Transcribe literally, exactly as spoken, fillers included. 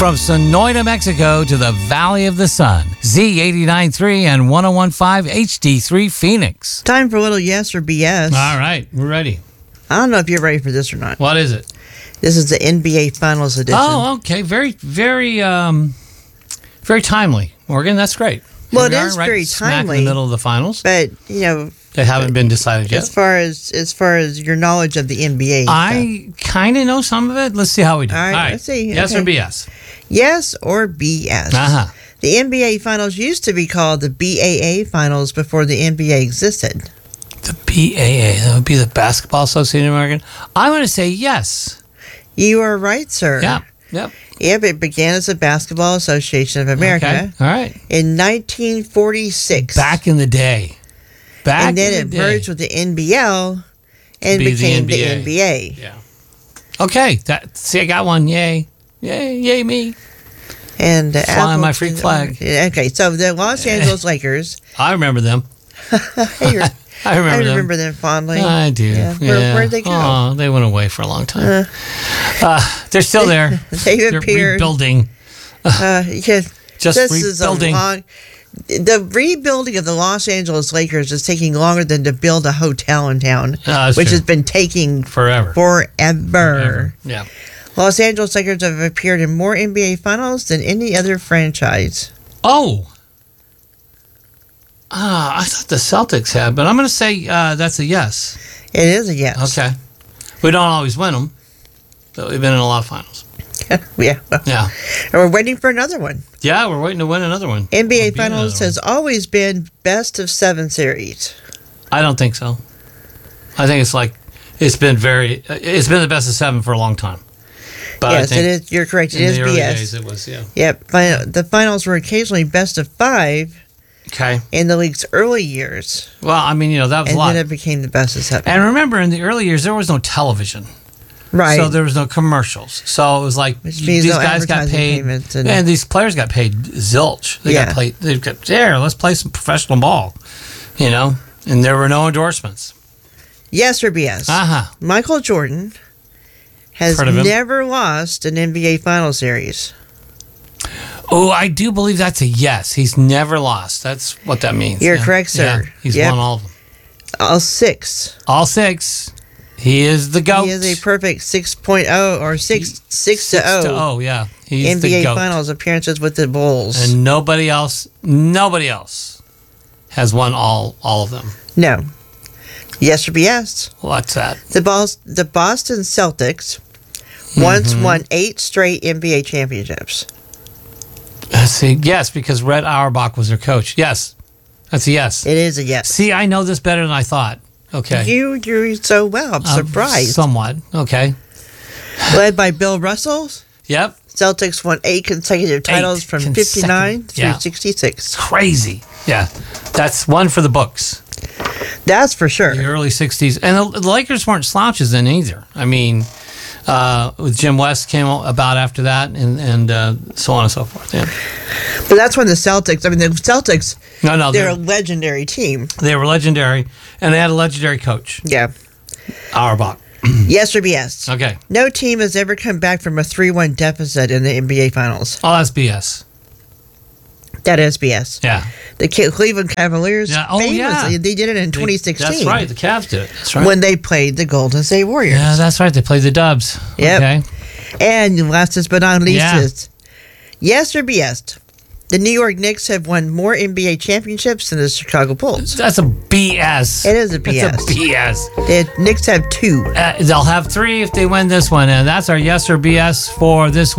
From Sonoita, Mexico to the Valley of the Sun. Z eighty-nine point three and one oh one point five H D three Phoenix. Time for a little yes or B S. All right, we're ready. I don't know if you're ready for this or not. What is it? This is the N B A Finals edition. Oh, okay. Very, very, um, very timely, Morgan. That's great. Well, Here it we is are, right very smack timely. in the middle of the finals. But, you know, They haven't been decided yet. as far as as far as your knowledge of the N B A, I kind of know some of it. Let's see how we do. All right, let's see. Yes Okay. or B S? yes or B S. Uh-huh. The N B A Finals used to be called the B A A Finals before the N B A existed. The B A A, that would be the Basketball Association of America. I'm going to say yes. You are right, sir. Yeah. Yep. Yep, it began as the Basketball Association of America Okay. All right. in nineteen forty-six. Back in the day. Back and then in it the merged day. with the N B L and Be the became the N N B B A. A. Yeah. Okay. That, see, I got one. Yay. Yay. Yay me. And uh, Flying my Apple- freak flag. Yeah, Okay, so the Los Angeles Lakers. I remember them. Hey, you're- I remember I them. remember them fondly. I do. Yeah. Yeah. Where, where'd they go? Oh, they went away for a long time. Uh, they're still there. They've They're appeared. rebuilding. Uh, yeah, Just this is a rebuilding. long. The rebuilding of the Los Angeles Lakers is taking longer than to build a hotel in town, Ah, that's which true. has been taking Forever. forever. Forever. Yeah. Los Angeles Lakers have appeared in more N B A Finals than any other franchise. Oh. Ah, I thought the Celtics had, but I'm going to say uh, that's a yes. It is a yes. Okay. We don't always win them, but we've been in a lot of finals. yeah. Well, Yeah. and we're waiting for another one. Yeah, we're waiting to win another one. N B A We'll be in Finals another has always been best of seven series. one. I don't think so. I think it's like, it's been very, it's been the best of seven for a long time. But I yes, think it is. You're correct. It in is the early B S. days it was, yeah. Yep. Fin- The finals were occasionally best of five Okay. in the league's early years, Well, I mean, you know, that was and a lot. then it became the best of seven. And remember, in the early years, there was no television. right. So there was no commercials. So it was like Which these means no guys got advertising paid, payments and, and- these players got paid zilch. They Yeah. got played. They got there. Let's play some professional ball, you know. And there were no endorsements. yes or B S. Uh huh. Michael Jordan has Heard of him? never lost an N B A final series. Oh, I do believe that's a yes. He's never lost. That's what that means. You're Yeah. correct, sir. Yeah. He's Yep. won all of them. All six. All six. He is the goat. He is a perfect six point oh or six six Six to to oh oh, yeah. He's N B A the goat. finals appearances with the Bulls. And nobody else. Nobody else has won all all of them. no. Yes or B S. What's that? The Bos- the Boston Celtics once Mm-hmm. won eight straight N B A championships. Let's see. Yes, because Red Auerbach was their coach. Yes. That's a yes. It is a yes. See, I know this better than I thought. Okay. You do so well. I'm Um, surprised. somewhat. Okay. Led by Bill Russell, Yep. Celtics won eight consecutive titles from consecutive- fifty-nine through yeah. sixty-six. Crazy. Yeah. That's one for the books. That's for sure. The early sixties. And the, the Lakers weren't slouches then either. I mean, uh, with Jim West came about after that and, and uh, so on and so forth. Yeah. But that's when the Celtics, I mean, the Celtics, No, no. they're a They're, legendary team. they were legendary. And they had a legendary coach, Yeah. Auerbach. Yes or B S. Okay. No team has ever come back from a three one deficit in the N B A Finals. Oh, that's B S. That is B S. Yeah. The Ca- Cleveland Cavaliers, Yeah. Oh, famously, yeah. they did it in They- twenty sixteen. That's right. The Cavs did it. That's right. When they played the Golden State Warriors. Yeah, that's right. They played the Dubs. Yep. Okay. And last but not least Yeah. is yes or B S. The New York Knicks have won more N B A championships than the Chicago Bulls. That's a B S. It is a B S. It's a B S. The Knicks have two. Uh, they'll have three if they win this one. And that's our yes or B S for this